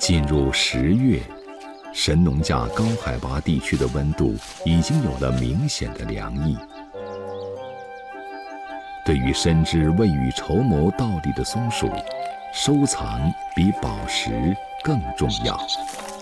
进入10月，神农架高海拔地区的温度已经有了明显的凉意。对于深知未雨绸缪道理的松鼠，收藏比宝石更重要。